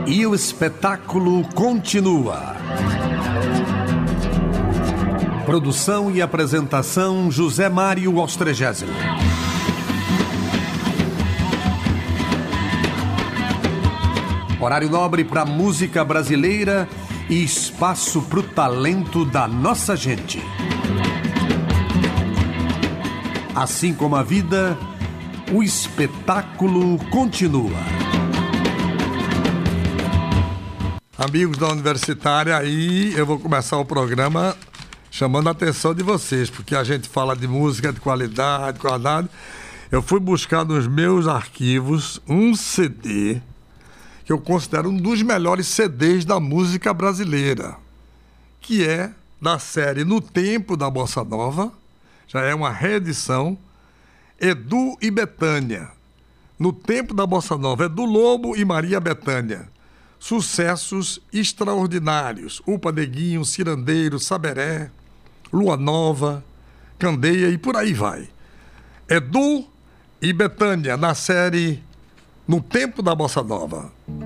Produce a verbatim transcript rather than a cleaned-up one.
E o espetáculo continua. Produção e apresentação José Mário Ostrogésilo. Horário nobre para música brasileira e espaço para o talento da nossa gente. Assim como a vida, o espetáculo continua. Amigos da Universitária, aí eu vou começar o programa chamando a atenção de vocês, porque a gente fala de música de qualidade, qualidade. Eu fui buscar nos meus arquivos um C D que eu considero um dos melhores C Ds da música brasileira, que é da série No Tempo da Bossa Nova, já é uma reedição, Edu e Betânia. No Tempo da Bossa Nova, Edu Lobo e Maria Bethânia. Sucessos extraordinários, Upa Neguinho, Cirandeiro, Saberé, Lua Nova, Candeia e por aí vai. Edu e Betânia na série No Tempo da Bossa Nova.